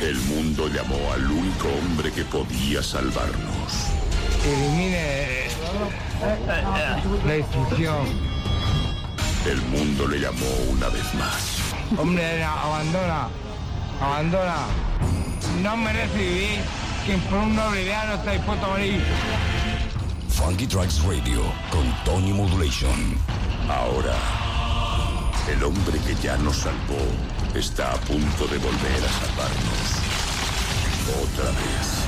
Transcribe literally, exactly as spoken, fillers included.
El mundo llamó al único hombre que podía salvarnos. Elimine la destrucción. El mundo le llamó una vez más. Hombre, abandona, abandona. No merece vivir quien por un noble idea no está dispuesto a morir. Funky Tracks Radio con Tony Modulation. Ahora, el hombre que ya nos salvó está a punto de volver a salvarnos. Otra vez.